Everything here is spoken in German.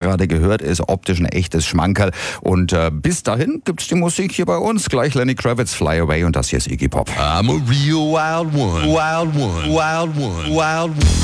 gerade gehört, ist optisch ein echtes Schmankerl. Und bis dahin gibt's die Musik hier bei uns. Gleich Lenny Kravitz, Fly Away und das hier ist Iggy Pop. I'm a real wild one, wild one, wild one, wild one.